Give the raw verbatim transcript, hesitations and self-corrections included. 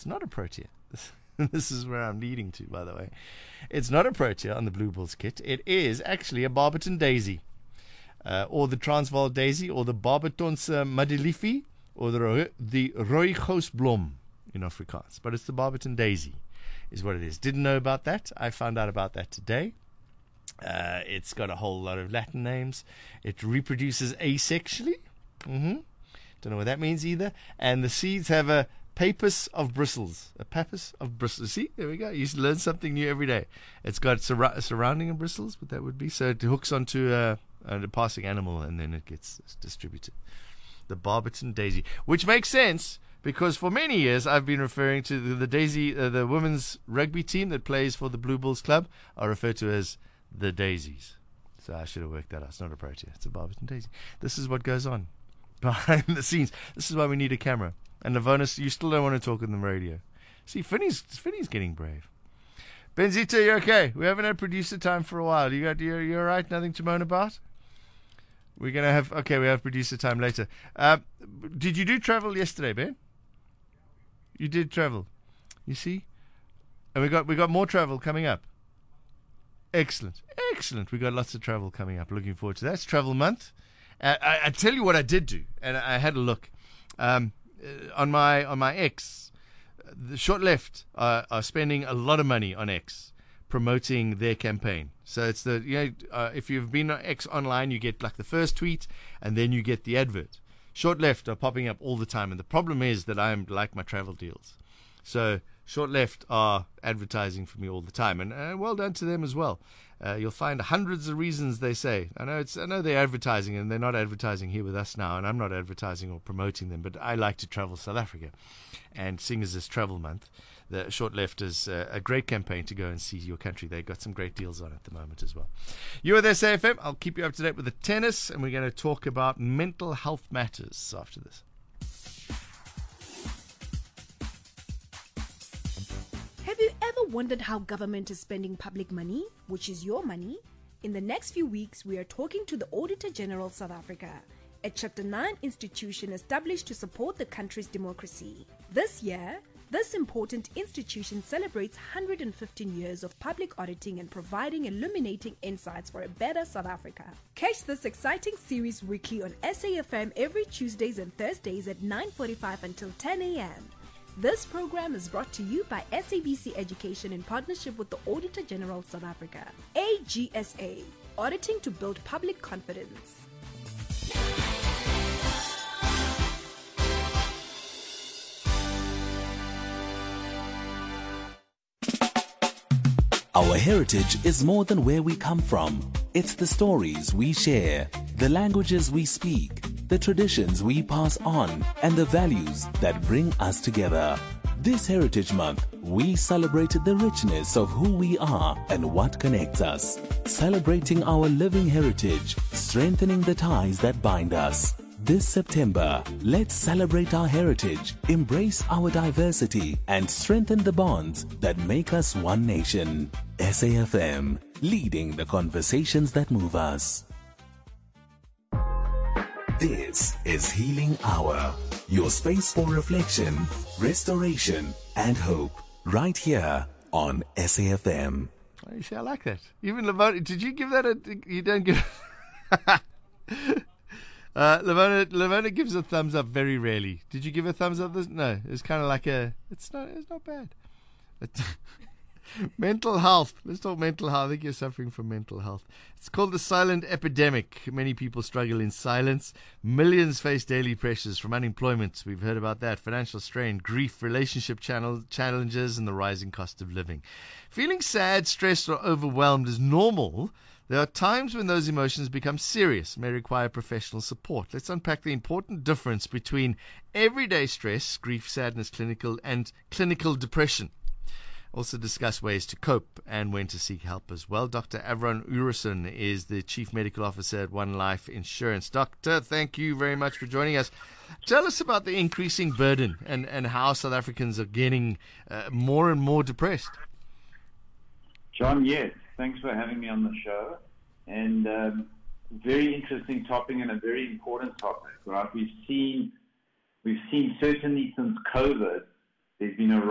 It's not a protea. This, this is where I'm leading to, by the way. It's not a protea on the Blue Bulls kit. It is actually a Barberton daisy, uh, or the Transvaal daisy, or the Barbertonse madeliefie, or the, the Rooigosblom in Afrikaans. But it's the Barberton daisy is what it is. Didn't know about that. I found out about that today. Uh, it's got a whole lot of Latin names. It reproduces asexually. Mm-hmm. Don't know what that means either. And the seeds have a pappus of bristles. A pappus of bristles. See, there we go. You learn something new every day. It's got sur- surrounding bristles, what that would be. So it hooks onto a, a passing animal, and then it gets distributed. The Barberton daisy, which makes sense because for many years I've been referring to the, the daisy, uh, the women's rugby team that plays for the Blue Bulls club are referred to as the Daisies. So I should have worked that out. It's not a protea. It's a Barberton daisy. This is what goes on behind the scenes. This is why we need a camera. And Navonis, you still don't want to talk on the radio. See, Finney's Finney's getting brave. Benzita, you're okay. We haven't had producer time for a while. You got you're you're all right. Nothing to moan about. We're gonna have okay. We have producer time later. Uh, did you do travel yesterday, Ben? You did travel. You see, and we got we got more travel coming up. Excellent, excellent. We got lots of travel coming up. Looking forward to that. It's travel month. Uh, I, I tell you what I did do, and I had a look um, uh, on my on my X. The Short Left uh, are spending a lot of money on X promoting their campaign. So it's the you know uh, if you've been on X online, you get like the first tweet, and then you get the advert. Short Left are popping up all the time, and the problem is that I'm like my travel deals. So Short Left are advertising for me all the time, and uh, well done to them as well. Uh, you'll find hundreds of reasons they say. I know it's I know they're advertising, and they're not advertising here with us now, and I'm not advertising or promoting them, but I like to travel South Africa. And seeing as this travel month, the Short Left is uh, a great campaign to go and see your country. They've got some great deals on at the moment as well. You are there, S A F M. I'll keep you up to date with the tennis, and we're going to talk about mental health matters after this. Have you ever wondered how government is spending public money, which is your money? In the next few weeks, we are talking to the Auditor General South Africa, a Chapter nine institution established to support the country's democracy. This year, this important institution celebrates one hundred fifteen years of public auditing and providing illuminating insights for a better South Africa. Catch this exciting series weekly on S A F M every Tuesdays and Thursdays at nine forty-five until ten a.m. This program is brought to you by S A B C Education in partnership with the Auditor General South Africa. A G S A, auditing to build public confidence. Our heritage is more than where we come from. It's the stories we share, the languages we speak, the traditions we pass on, and the values that bring us together. This Heritage Month, we celebrated the richness of who we are and what connects us. Celebrating our living heritage, strengthening the ties that bind us. This September, let's celebrate our heritage, embrace our diversity, and strengthen the bonds that make us one nation. S A F M, leading the conversations that move us. This is Healing Hour, your space for reflection, restoration, and hope, right here on S A F M. Oh, you see, I like that. Even Lavona, did you give that a? You don't give. Uh, Lavona, Lavona gives a thumbs up very rarely. Did you give a thumbs up? This? No, it's kind of like a. It's not. It's not bad. But mental health. Let's talk mental health. I think you're suffering from mental health. It's called the silent epidemic. Many people struggle in silence. Millions face daily pressures from unemployment. We've heard about that. Financial strain, grief, relationship channel, challenges, and the rising cost of living. Feeling sad, stressed, or overwhelmed is normal. There are times when those emotions become serious, may require professional support. Let's unpack the important difference between everyday stress, grief, sadness, clinical, and clinical depression. Also discuss ways to cope and when to seek help as well. Doctor Avron Urason is the Chief Medical Officer at One Life Insurance. Doctor, thank you very much for joining us. Tell us about the increasing burden and, and how South Africans are getting uh, more and more depressed. John, yes. Thanks for having me on the show. And um, very interesting topic and a very important topic, right? We've seen, we've seen certainly since COVID, there's been a